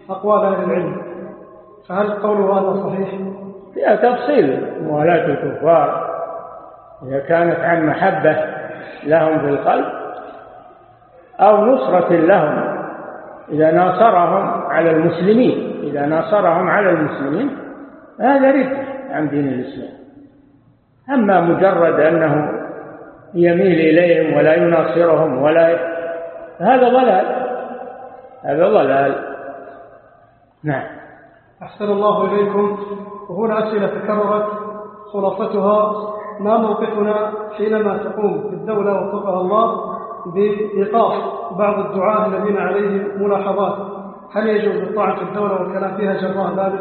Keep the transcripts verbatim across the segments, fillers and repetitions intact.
أقوال أهل العلم، فهل قوله هذا صحيح؟ فيها تفصيل موالاة الكفار إذا كانت عن محبة لهم في القلب أو نصرة لهم إذا ناصرهم على المسلمين إذا ناصرهم على المسلمين هذا رد عن دين الإسلام. أما مجرد أنه يميل إليهم ولا يناصرهم ولا ي... هذا ضلال هذا ضلال. نعم. أحسن الله إليكم. وهنا أسئلة تكررت خلاصتها: ما موقفنا حينما تقوم الدولة وفقها الله بإيقاف بعض الدعاة الذين عليهم ملاحظات؟ هل يجوز طاعة الدولة والكلام فيها جراء ذلك؟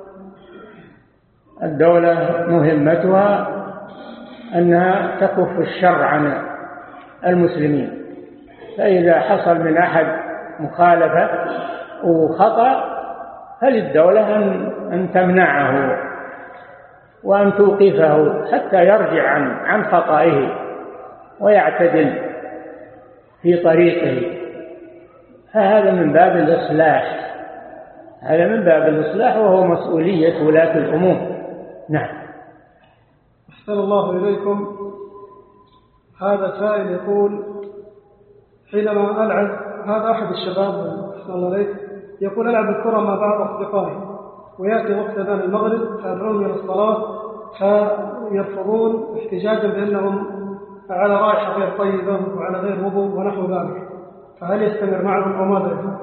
الدولة مهمتها أنها تكف الشر عن المسلمين، فإذا حصل من أحد مخالفة وخطأ فللدولة أن تمنعه وأن توقفه حتى يرجع عن عن خطئه ويعتدل في طريقه. فهذا من باب الإصلاح هذا من باب الإصلاح وهو مسؤولية ولاة الأمور. نعم. أحسن الله إليكم. هذا سائل يقول: حينما ألعب، هذا أحد الشباب أحسن الله عليك، يقول: ألعب الكرة مع بعض أصدقائي ويأتي وقت أذان المغرب فأدعون إلى الصلاة فيرفضون احتجاجا بأنهم على رائحة غير طيبة وعلى غير وضوء ونحو ذلك، فهل يستمر معهم أو ماذا يفعل؟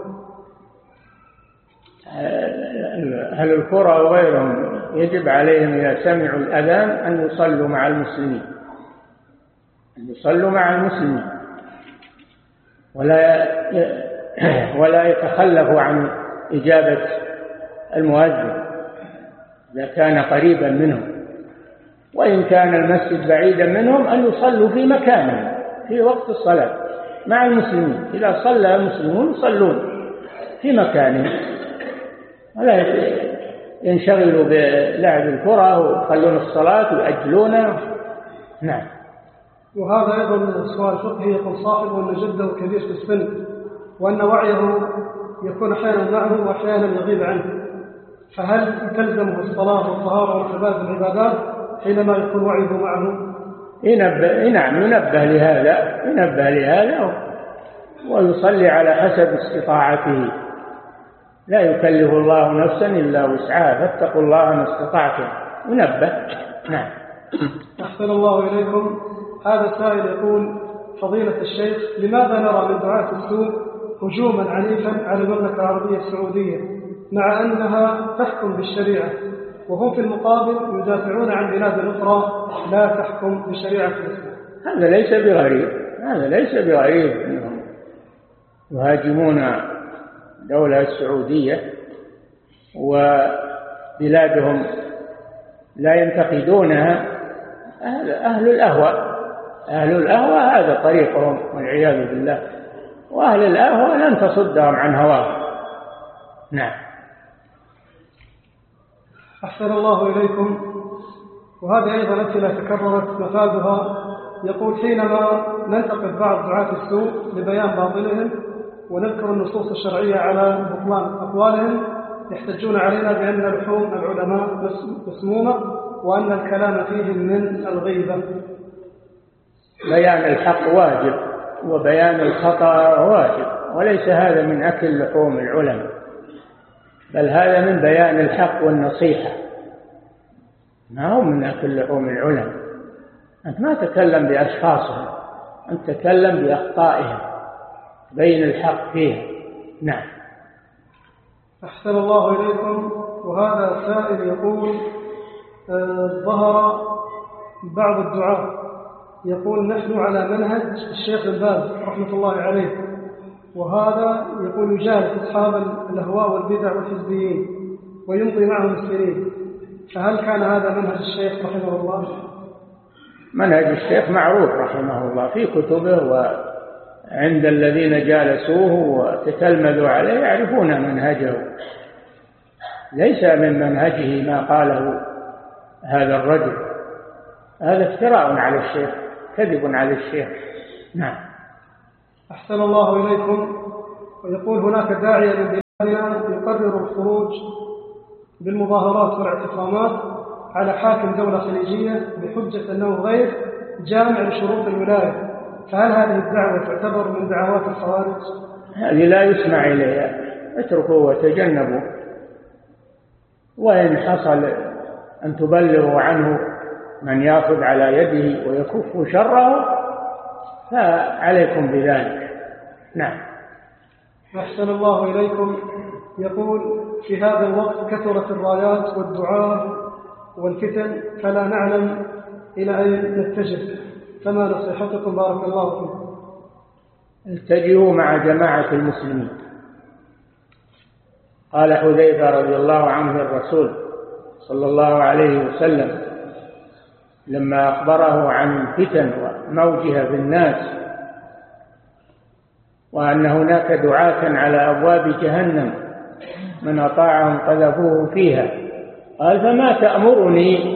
أهل الكرة وغيرهم يجب عليهم إذا سمعوا الأذان أن يصلوا مع المسلمين أن يصلوا مع المسلمين ولا ولا يتخلفوا عن إجابة المؤذن إذا كان قريبا منهم، وإن كان المسجد بعيدا منهم أن يصلوا في مكانهم في وقت الصلاة مع المسلمين. إذا صلى المسلمون يصلون في مكانهم ولا ينشغلوا بلعب الكرة ويخلون الصلاة ويأجلونها. نعم. وهذا أيضا سؤال فقهي. يقول صاحبه أن جده كبير في السن وأن وعيه يكون أحيانا معه وأحيانا يغيب عنه، فهل تلزمه الصلاة والطهارة وارتباط العبادات حينما يكون وعيه معه؟ ينبه. نعم ينبه لهذا ينبه لهذا ويصلي على حسب استطاعته. لا يكلف الله نفسا إلا وسعها فاتقوا الله ما استطعتم. ينبه. نعم. أحسن الله إليكم. هذا سائل يقول: فضيلة الشيخ، لماذا نرى من دعاة السوء هجوما عنيفا على المملكة العربية السعودية مع أنها تحكم بالشريعة، وهم في المقابل يدافعون عن بلاد أخرى لا تحكم بشريعة الإسلام؟ هذا ليس بغريب هذا ليس بغريب أنهم يهاجمون الدولة السعودية وبلادهم لا ينتقدونها. أهل الأهواء أهل الأهواء هذا طريقهم والعياذ بالله، وأهل الأهواء لن تصدهم عن هواهم. نعم. أحسن الله إليكم. وهذه أيضا أسئلة تكررت مفادها. يقول: حينما ننتقد بعض دعاة السوء لبيان باطلهم ونذكر النصوص الشرعية على بطلان أقوالهم يحتجون علينا بأن لحوم العلماء مسمومة وأن الكلام فيهم من الغيبة. بيان الحق واجب وبيان الخطأ واجب، وليس هذا من أكل لحوم العلماء، بل هذا من بيان الحق والنصيحة، ما هو من أكل لحوم العلماء. أنت ما تتكلم بأشخاصهم، أنت تتكلم بأخطائهم، بين الحق فيها. نعم. أحسن الله إليكم. وهذا سائل يقول: آه ظهر بعض الدعاة يقول: نحن على منهج الشيخ بن باز رحمة الله عليه، وهذا يقول يجالس أصحاب الأهواء والبدع والحزبيين ويمضي معهم السنين، فهل كان هذا منهج الشيخ رحمه الله؟ منهج الشيخ معروف رحمه الله في كتبه وعند الذين جالسوه وتتلمذوا عليه يعرفون منهجه، ليس من منهجه ما قاله هذا الرجل، هذا افتراء على الشيخ، كذب على الشيخ. نعم. أحسن الله إليكم. ويقول: هناك داعية يقرر الخروج بالمظاهرات والاعتصامات على حاكم دولة خليجية بحجة أنه غير جامع لشروط الولاية، فهل هذه الدعوة تعتبر من دعوات الخوارج؟ هذه لا يسمع إليها، اتركوا وتجنبوا، وإن حصل أن تبلغوا عنه من يأخذ على يده ويكف شره فعليكم بذلك. نعم. أحسن الله إليكم. يقول: في هذا الوقت كثرت الرايات والدعاء والفتن فلا نعلم إلى أين نتجه، فما نصيحتكم بارك الله فيكم؟ اتجهوا مع جماعة المسلمين. قال حذيفة رضي الله عنه الرسول صلى الله عليه وسلم لما أخبره عن الفتن وموجها في الناس وأن هناك دعاة على أبواب جهنم من أطاعهم قذفوه فيها، قال: فما تأمرني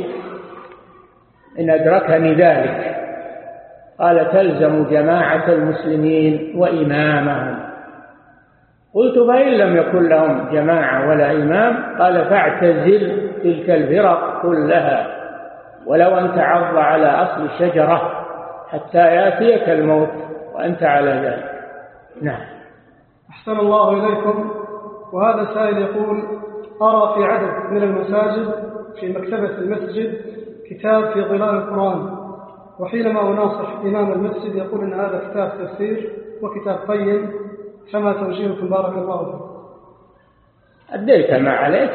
إن أدركني ذلك؟ قال: تلزم جماعة المسلمين وإمامهم. قلت: فإن لم يكن لهم جماعة ولا إمام؟ قال: فاعتزل تلك الفرق كلها ولو أن تعض على أصل الشجرة حتى يأتيك الموت وأنت على ذلك. نعم. أحسن الله إليكم. وهذا سائل يقول: أرى في عدد من المساجد في مكتبة المسجد كتاب في ظلال القرآن، وحينما أناصح إمام المسجد يقول إن هذا كتاب تفسير وكتاب قيم، فما توجيهكم بارك الله فيكم؟ أديت ما عليك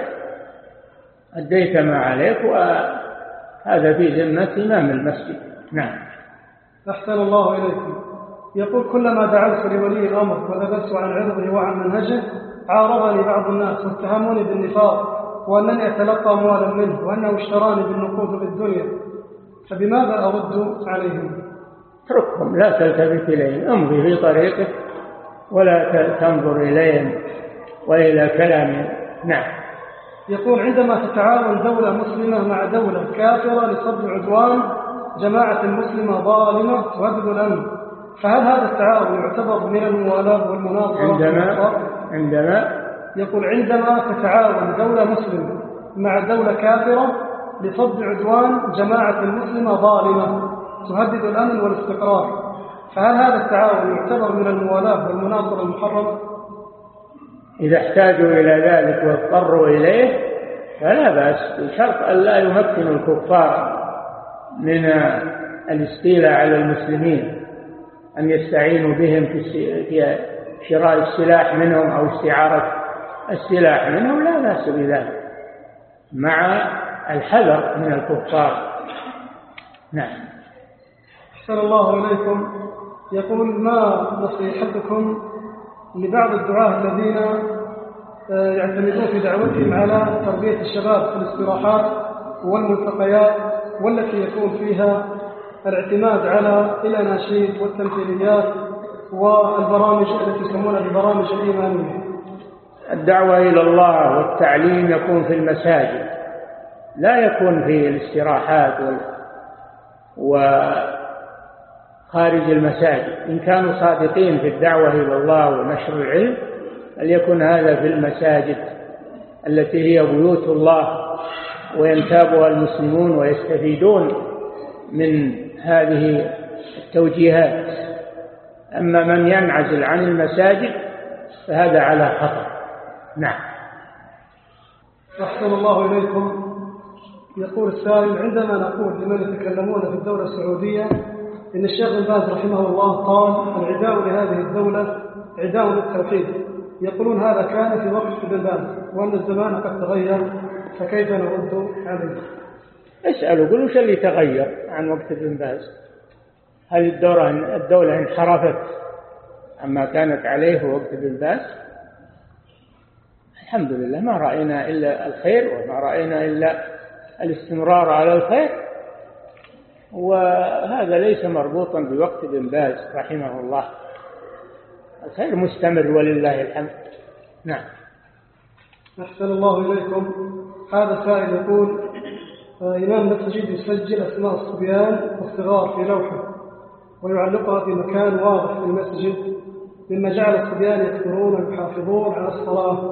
أديت ما عليك وهذا في ذمة إمام المسجد. نعم. أحسن الله إليكم. يقول: كلما دعوت لولي الأمر وذبست عن عرضه وعن منهجه عارضني بعض الناس واتهموني بالنفاق وأنني أتلقى أموالا منه وأنه اشتراني بالنقود بالدنيا، فبماذا أرد عليهم؟ اتركهم، لا تلتفت إليهم، امضي في طريقك ولا تنظر إليهم وإلى كلامهم. نعم. يقول: عندما تتعاون دولة مسلمة مع دولة كافرة لصد عدوان جماعة مسلمة ظالمة تهدد الأمن، فهل هذا التعاون يعتبر من الموالاة والمناصرة؟ عندما عندما يقول: عندما تتعاون دولة مسلمة مع دولة كافرة لصد عدوان جماعة مسلمة ظالمة تهدد الأمن والاستقرار، فهل هذا التعاون يعتبر من الموالاة والمناصرة المحرمة؟ إذا احتاجوا إلى ذلك واضطروا إليه فلا بأس، بشرط أن لا يمكنوا الكفار من الاستيلاء على المسلمين، أن يستعينوا بهم في شراء السلاح منهم أو استعارة السلاح منهم، لا بأس بذلك مع الحذر من الكفار. نعم. أحسن الله إليكم. يقول: ما نصيحتكم لبعض الدعاة الذين يعتمدون في دعوتهم على تربية الشباب في الاستراحات والملتقيات والتي يكون فيها الاعتماد على الأناشيد والتمثيليات والبرامج التي يسمونها البرامج الإيمانية؟ الدعوة إلى الله والتعليم يكون في المساجد، لا يكون في الاستراحات وخارج المساجد. إن كانوا صادقين في الدعوة إلى الله ونشر العلم فليكن هذا في المساجد التي هي بيوت الله وينتابها المسلمون ويستفيدون من هذه التوجيهات. أما من ينعزل عن المساجد فهذا على خطر. نعم. أحسن الله إليكم. يقول السائل: عندما نقول لمن يتكلمون في الدولة السعودية إن الشيخ بن باز رحمه الله قال العداء لهذه الدولة عداء للتوحيد، يقولون هذا كان في وقت ابن باز وأن الزمان قد تغير، فكيف نرد عليه؟ اسألوا، قلوا وش اللي تغير عن وقت ابن باز؟ هل الدولة الدولة انحرفت عما كانت عليه وقت ابن باز؟ الحمد لله ما رأينا إلا الخير وما رأينا إلا الاستمرار على الخير، وهذا ليس مربوطا بوقت ابن باز رحمه الله، الخير مستمر ولله الحمد. نعم. أحسن الله إليكم. هذا سائل يقول: إمام المسجد يسجل أسماء الصبيان والصغار في لوحة ويعلقها في مكان واضح في المسجد، مما جعل الصبيان يكثرون ويحافظون على الصلاة